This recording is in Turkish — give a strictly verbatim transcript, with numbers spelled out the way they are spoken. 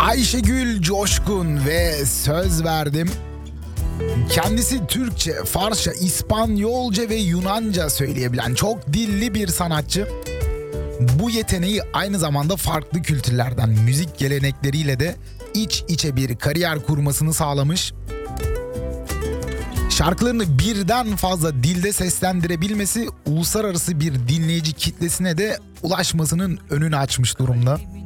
Ayşegül Coşkun ve söz verdim. Kendisi Türkçe, Farsça, İspanyolca ve Yunanca söyleyebilen çok dilli bir sanatçı. Bu yeteneği aynı zamanda farklı kültürlerden müzik gelenekleriyle de iç içe bir kariyer kurmasını sağlamış. Şarkılarını birden fazla dilde seslendirebilmesi uluslararası bir dinleyici kitlesine de ulaşmasının önünü açmış durumda.